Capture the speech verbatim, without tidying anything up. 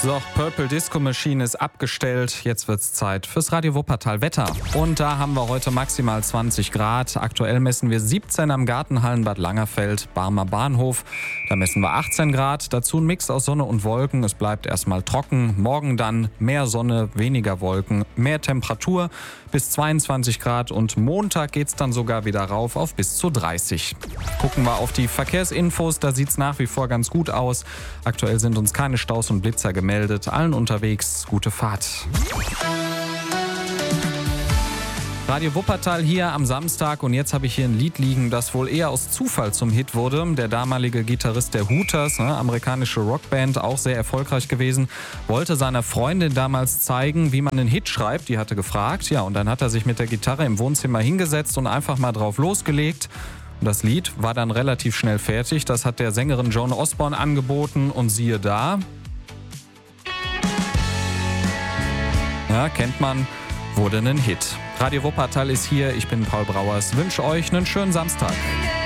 So, Purple Disco Machine ist abgestellt. Jetzt wird's Zeit fürs Radio Wuppertal Wetter. Und da haben wir heute maximal zwanzig Grad. Aktuell messen wir siebzehn am Gartenhallenbad Langerfeld, Barmer Bahnhof. Da messen wir achtzehn Grad. Dazu ein Mix aus Sonne und Wolken. Es bleibt erstmal trocken. Morgen dann mehr Sonne, weniger Wolken, mehr Temperatur bis zweiundzwanzig Grad. Und Montag geht's dann sogar wieder rauf auf bis zu dreißig. Gucken wir auf die Verkehrsinfos. Da sieht's nach wie vor ganz gut aus. Aktuell sind uns keine Staus und Blitzer gemeldet. Allen unterwegs gute Fahrt. Radio Wuppertal hier am Samstag und jetzt habe ich hier ein Lied liegen, das wohl eher aus Zufall zum Hit wurde. Der damalige Gitarrist der Hooters, ne, amerikanische Rockband, auch sehr erfolgreich gewesen, wollte seiner Freundin damals zeigen, wie man einen Hit schreibt. Die hatte gefragt, ja, und dann hat er sich mit der Gitarre im Wohnzimmer hingesetzt und einfach mal drauf losgelegt. Und das Lied war dann relativ schnell fertig. Das hat der Sängerin Joan Osborne angeboten und siehe da. Ja, kennt man, wurde ein Hit. Radio Wuppertal ist hier, ich bin Paul Brauers, wünsche euch einen schönen Samstag.